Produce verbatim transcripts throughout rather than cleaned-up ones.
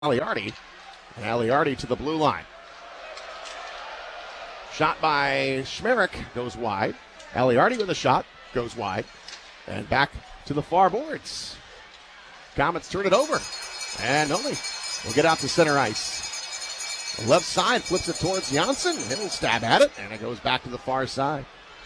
Aliardi. And Aliardi to the blue line. Shot by Schmerich goes wide. Aliardi with a shot goes wide. And back to the far boards. Comets turn it over. And Nolle will get out to center ice. The left side flips it towards Janssen. He'll stab at it. And it goes back to the far side.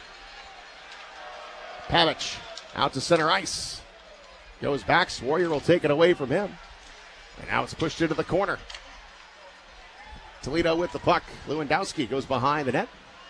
Pavic out to center ice. Goes back. Warrior will take it away from him. And now it's pushed into the corner. Toledo with the puck. Lewandowski goes behind the net.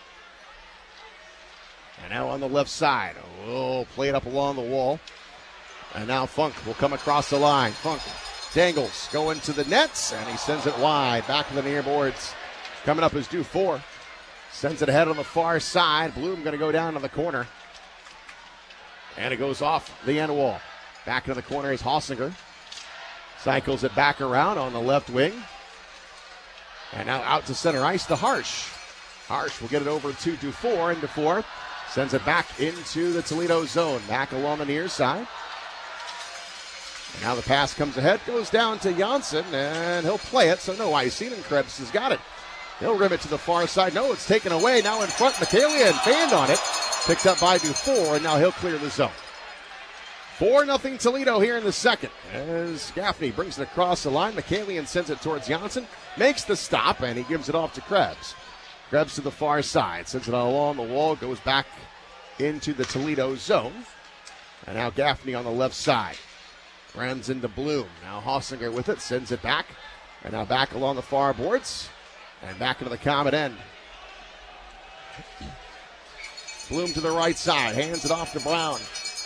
And now on the left side. Oh, play it up along the wall. And now Funk will come across the line. Funk dangles, going to the nets, and he sends it wide. Back to the near boards. Coming up is Dufour. Sends it ahead on the far side. Bloom going to go down to the corner. And it goes off the end wall. Back into the corner is Hossinger. Cycles it back around on the left wing. And now out to center ice to Harsh. Harsh will get it over to Dufour, and Dufour sends it back into the Toledo zone. Back along the near side. And now the pass comes ahead, goes down to Janssen, and he'll play it, so no icing, and Krebs has got it. He'll rim it to the far side. No, it's taken away. Now in front, Michaelian fanned on it. Picked up by Dufour, and now he'll clear the zone. four nothing Toledo here in the second. As Gaffney brings it across the line, Michaelian sends it towards Janssen, makes the stop, and he gives it off to Krebs. Krebs to the far side, sends it along the wall, goes back into the Toledo zone. And now Gaffney on the left side. Runs into Bloom. Now Hossinger with it, sends it back. And now back along the far boards. And back into the Comet end. Bloom to the right side, hands it off to Brown.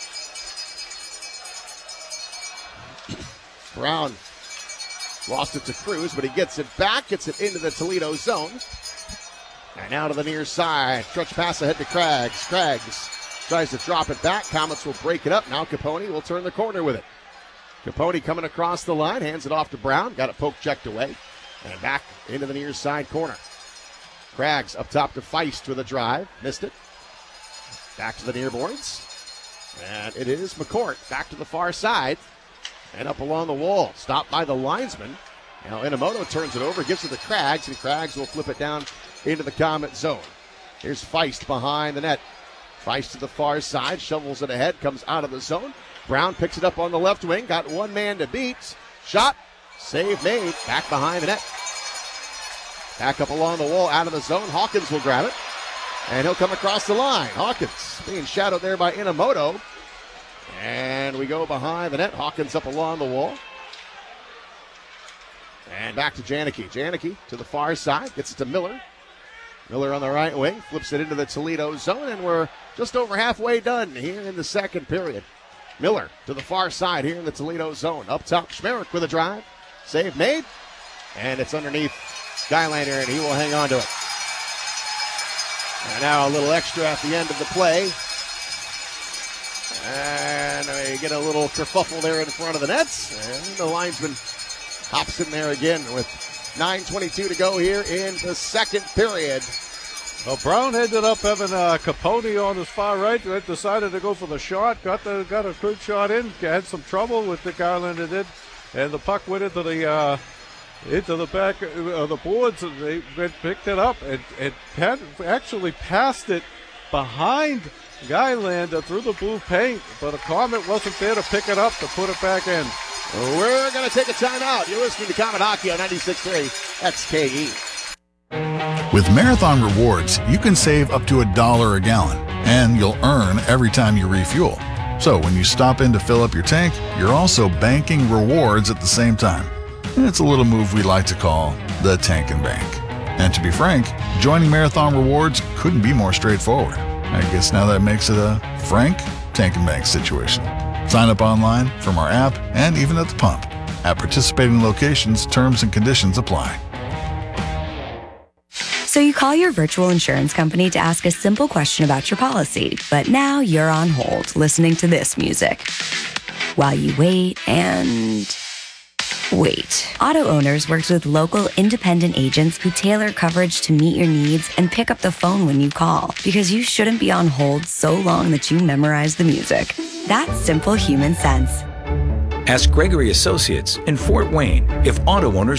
Brown lost it to Cruz, but he gets it back, gets it into the Toledo zone. And now to the near side. Stretch pass ahead to Craggs. Craggs tries to drop it back. Comets will break it up. Now Capone will turn the corner with it. Capone coming across the line, hands it off to Brown. Got it poke checked away. And back into the near side corner. Craggs up top to Feist with a drive. Missed it. Back to the near boards. And it is McCourt back to the far side. And up along the wall. Stopped by the linesman. Now Inamoto turns it over, gives it to Craggs, and Craggs will flip it down into the Comet zone. Here's Feist behind the net. Feist to the far side, shovels it ahead, comes out of the zone. Brown picks it up on the left wing, got one man to beat. Shot, save made, back behind the net. Back up along the wall, out of the zone. Hawkins will grab it, and he'll come across the line. Hawkins being shadowed there by Inamoto. And we go behind the net. Hawkins up along the wall. And back to Janicki. Janicki to the far side, gets it to Miller. Miller on the right wing, flips it into the Toledo zone, and we're just over halfway done here in the second period. Miller to the far side here in the Toledo zone. Up top, Schmerich with a drive. Save made. And it's underneath Skylander, and he will hang on to it. And now a little extra at the end of the play. And we get a little kerfuffle there in front of the nets. And the linesman hops in there again with nine twenty-two to go here in the second period. Well, Brown ended up having uh, Capone on his far right. They decided to go for the shot. Got the got a good shot in. Had some trouble with the Garlander did, and the puck went into the uh, into the back of the boards. And they, they picked it up and, and had actually passed it behind Garlander through the blue paint, but a Comet wasn't there to pick it up to put it back in. We're going to take a timeout. You're listening to Comet Hockey on ninety-six point three X K E. With Marathon Rewards, you can save up to a dollar a gallon, and you'll earn every time you refuel. So when you stop in to fill up your tank, you're also banking rewards at the same time. It's a little move we like to call the Tank and Bank. And to be frank, joining Marathon Rewards couldn't be more straightforward. I guess now that makes it a frank Tank and Bank situation. Sign up online, from our app, and even at the pump. At participating locations, terms and conditions apply. So you call your virtual insurance company to ask a simple question about your policy, but now you're on hold listening to this music. While you wait and wait. Auto Owners works with local independent agents who tailor coverage to meet your needs and pick up the phone when you call, because you shouldn't be on hold so long that you memorize the music. That's simple human sense. Ask Gregory Associates in Fort Wayne if auto owners